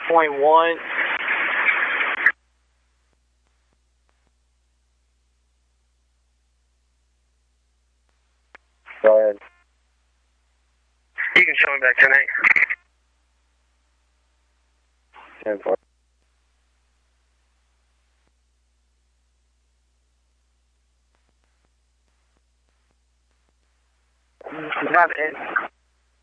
10.1. Go ahead. You can show me back 10-8. 10-4. Have it.